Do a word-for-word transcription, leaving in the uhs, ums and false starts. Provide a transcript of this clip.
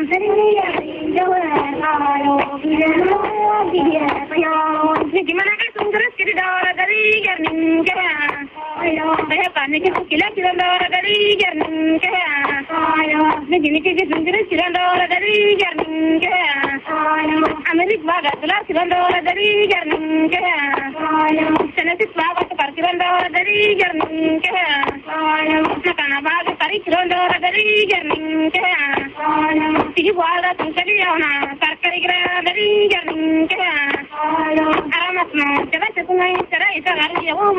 Gimana kan sungguh kiri dora dari garning kaya. Ayo, saya panik itu kila kira dora dari garning kaya. Ayo, begini kiri sungguh kira dora dari garning kaya. Ayo, Amerik baga tular kira dora dari garning kaya. Ayo, senasis baga tukar kira dora dari garning kaya. Ayo, nakana baga tarik kira dora dari garning kaya. Ayo, tigi baga tungkali yauna sarkari kira dari garning kaya. Ayo, aramat no, coba setungai cara itu harus ya.